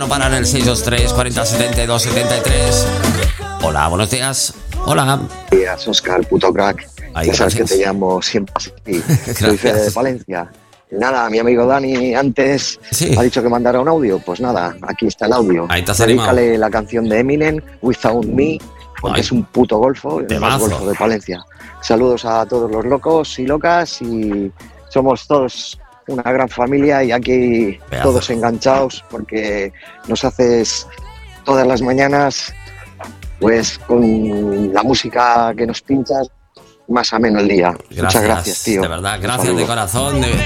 no para en el 623 40 72 73. Hola, buenos días. Hola. Buenos días, Oscar, puto crack. Ay, ya sabes gracias. que te llamo siempre así. Soy Gracias. Fede de Palencia. Nada, mi amigo Dani antes Sí. ha dicho que mandara un audio. Pues nada, aquí está el audio. Ahí te has Dedícale animado. la canción de Eminem, Without Me, porque Ay. es un puto golfo, el más Temazo. golfo de Palencia. Saludos a todos los locos y locas y somos todos una gran familia y aquí Pedazo. todos enganchados porque nos haces todas las mañanas pues con la música que nos pinchas más ameno el día. Muchas gracias, tío. De verdad, Un gracias de saludo. corazón.